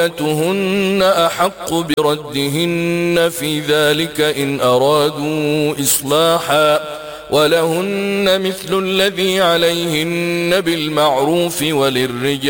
وبعولتهن أحق بردهن في ذلك إن أرادوا إصلاحا ولهن مثل الذي عليهن بالمعروف وللرجال